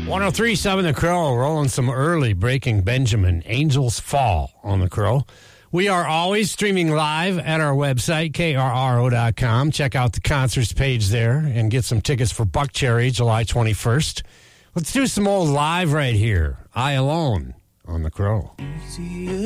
103.7 The Crow, rolling some early Breaking Benjamin, Angels Fall on The Crow. We are always streaming live at our website, krro.com. Check out the concerts page there and get some tickets for Buckcherry, July 21st. Let's do some old live right here. I Alone on The Crow.